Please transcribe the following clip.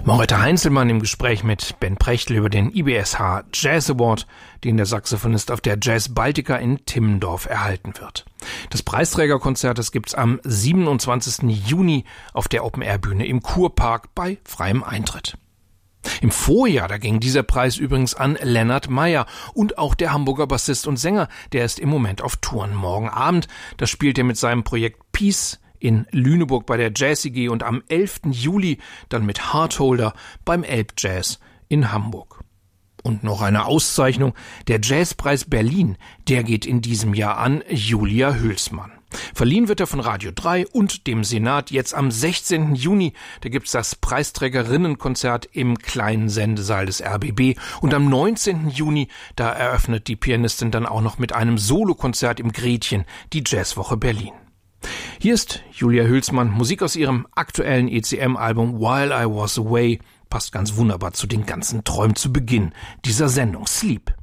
Moretta Heinzelmann im Gespräch mit Ben Prechtl über den IBSH Jazz Award, den der Saxophonist auf der Jazz Baltica in Timmendorf erhalten wird. Das Preisträgerkonzert, das gibt's am 27. Juni auf der Open-Air-Bühne im Kurpark bei freiem Eintritt. Im Vorjahr, da ging dieser Preis übrigens an Lennart Meyer und auch der Hamburger Bassist und Sänger, der ist im Moment auf Touren. Morgen Abend, da spielt er mit seinem Projekt Peace in Lüneburg bei der Jazz-IG und am 11. Juli dann mit Heartholder beim Elbjazz in Hamburg. Und noch eine Auszeichnung, der Jazzpreis Berlin, der geht in diesem Jahr an Julia Hülsmann. Verliehen wird er von Radio 3 und dem Senat jetzt am 16. Juni. Da gibt's das Preisträgerinnenkonzert im kleinen Sendesaal des RBB. Und am 19. Juni, da eröffnet die Pianistin dann auch noch mit einem Solokonzert im Gretchen die Jazzwoche Berlin. Hier ist Julia Hülsmann, Musik aus ihrem aktuellen ECM-Album While I Was Away. Passt ganz wunderbar zu den ganzen Träumen zu Beginn dieser Sendung Sleep.